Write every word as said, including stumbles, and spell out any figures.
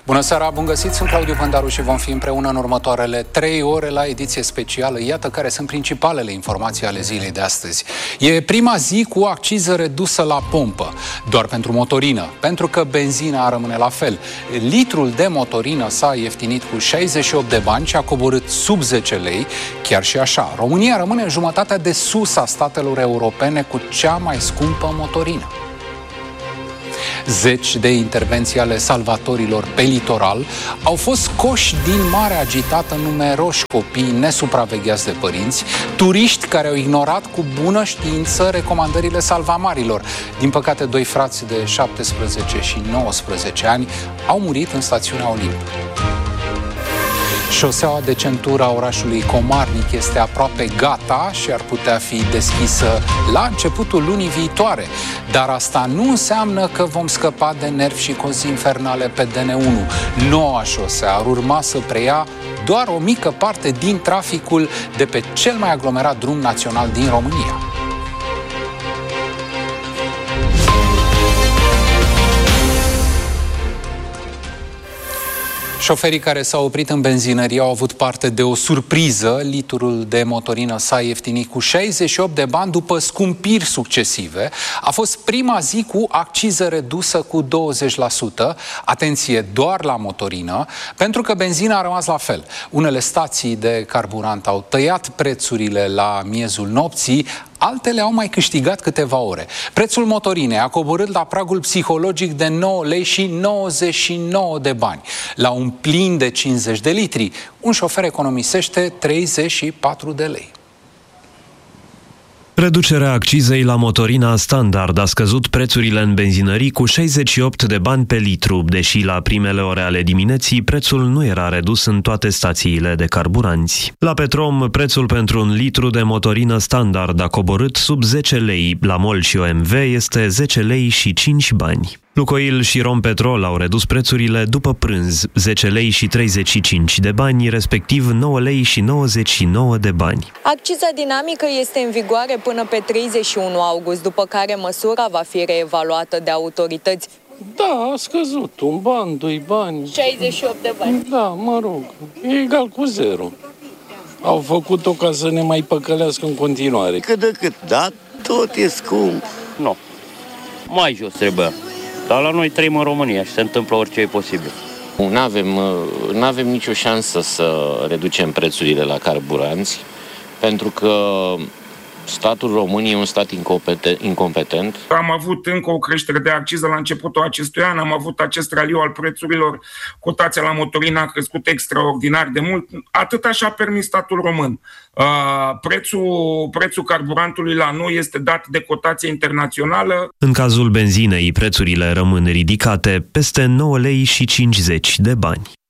Bună seara, bun găsit, sunt Claudiu Pândaru și vom fi împreună în următoarele trei ore la ediție specială. Iată care sunt principalele informații ale zilei de astăzi. E prima zi cu acciză redusă la pompă, doar pentru motorină, pentru că benzina rămâne la fel. Litrul de motorină s-a ieftinit cu șaizeci și opt de bani și a coborât sub zece lei, chiar și așa. România rămâne în jumătatea de sus a statelor europene cu cea mai scumpă motorină. Zeci de intervenții ale salvatorilor pe litoral au fost scoși din mare agitată numeroși copii nesupravegheați de părinți, turiști care au ignorat cu bună știință recomandările salvamarilor. Din păcate, doi frați de șaptesprezece și nouăsprezece ani au murit în stațiunea Olimp. Șoseaua de centură a orașului Comarnic este aproape gata și ar putea fi deschisă la începutul lunii viitoare. Dar asta nu înseamnă că vom scăpa de nervi și cozi infernale pe D N unu. Noua șosea ar urma să preia doar o mică parte din traficul de pe cel mai aglomerat drum național din România. Șoferii care s-au oprit în benzinărie au avut parte de o surpriză. Litrul de motorină s-a ieftinit cu șaizeci și opt de bani după scumpiri succesive. A fost prima zi cu acciză redusă cu douăzeci la sută. Atenție, doar la motorină, pentru că benzina a rămas la fel. Unele stații de carburant au tăiat prețurile la miezul nopții, altele au mai câștigat câteva ore. Prețul motorinei a coborât la pragul psihologic de nouă lei și nouăzeci și nouă de bani. La un plin de cincizeci de litri, un șofer economisește treizeci și patru de lei. Reducerea accizei la motorina standard a scăzut prețurile în benzinării cu șaizeci și opt de bani pe litru, deși la primele ore ale dimineții prețul nu era redus în toate stațiile de carburanți. La Petrom, prețul pentru un litru de motorină standard a coborât sub zece lei, la MOL și O M V este zece lei și cinci bani. Lucoil și Rompetrol au redus prețurile după prânz, zece lei și treizeci și cinci de bani, respectiv nouă lei și nouăzeci și nouă de bani. Acciza dinamică este în vigoare până pe treizeci și unu august, după care măsura va fi reevaluată de autorități. Da, a scăzut, un ban, doi bani. șaizeci și opt de bani. Da, mă rog, e egal cu zero. Au făcut-o ca să ne mai păcălească în continuare. Cât de cât, da, tot e scump. Nu, mai jos trebuia. Dar la noi trăim în România și se întâmplă orice e posibil. Nu avem, nu avem nicio șansă să reducem prețurile la carburanți, pentru că statul român e un stat incompetent. Am avut încă o creștere de acciză la începutul acestui an, am avut acest raliu al prețurilor, cotația la motorină a crescut extraordinar de mult, atât așa a permis statul român. Uh, prețul, prețul carburantului la noi este dat de cotație internațională. În cazul benzinei, prețurile rămân ridicate, peste nouă lei și cincizeci de bani.